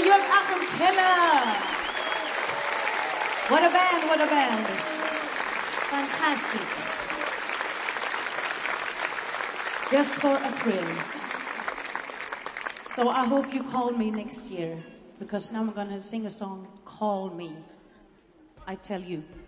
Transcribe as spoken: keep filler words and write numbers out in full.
Jörg Achim Keller. What a band, what a band. Fantastic. Just for a thrill. So I hope you call me next year, because now I'm going to sing a song, Call Me. I tell you.